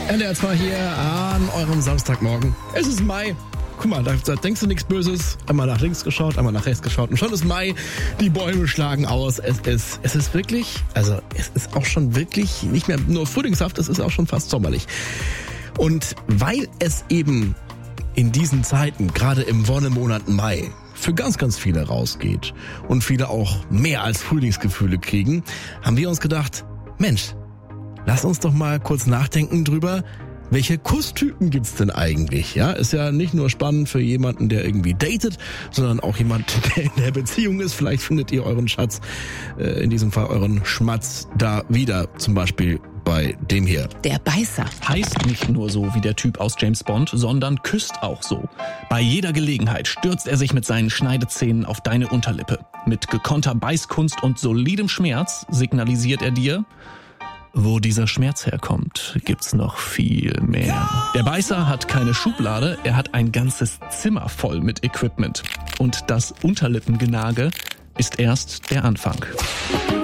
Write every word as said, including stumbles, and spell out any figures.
N D R zwei hier an eurem Samstagmorgen. Es ist Mai. Guck mal, da, da denkst du nichts Böses. Einmal nach links geschaut, einmal nach rechts geschaut und schon ist Mai. Die Bäume schlagen aus. Es ist, es ist wirklich, also es ist auch schon wirklich nicht mehr nur frühlingshaft, es ist auch schon fast sommerlich. Und weil es eben in diesen Zeiten, gerade im Wonnemonat Mai, für ganz, ganz viele rausgeht und viele auch mehr als Frühlingsgefühle kriegen, haben wir uns gedacht, Mensch, lass uns doch mal kurz nachdenken drüber, welche Kusstypen gibt's denn eigentlich? Ja, ist ja nicht nur spannend für jemanden, der irgendwie datet, sondern auch jemand, der in der Beziehung ist. Vielleicht findet ihr euren Schatz, äh, in diesem Fall euren Schmatz, da wieder. Zum Beispiel bei dem hier. Der Beißer. Heißt nicht nur so wie der Typ aus James Bond, sondern küsst auch so. Bei jeder Gelegenheit stürzt er sich mit seinen Schneidezähnen auf deine Unterlippe. Mit gekonnter Beißkunst und solidem Schmerz signalisiert er dir: Wo dieser Schmerz herkommt, gibt's noch viel mehr. Der Beißer hat keine Schublade, er hat ein ganzes Zimmer voll mit Equipment. Und das Unterlippengenage ist erst der Anfang.